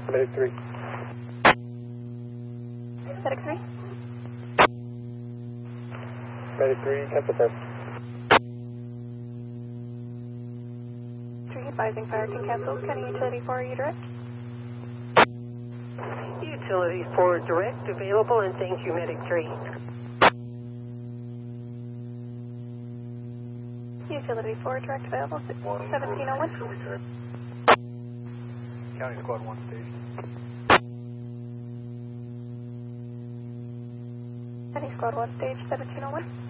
Medic 3. Medic 3. Medic 3, cancel 10. 3 advising fire can cancel. County Utility 4, are you direct? Utility 4 direct available, and thank you, Medic 3. Utility 4 direct available, 1701. County Squad 1 station. County Squad 1 stage 1701.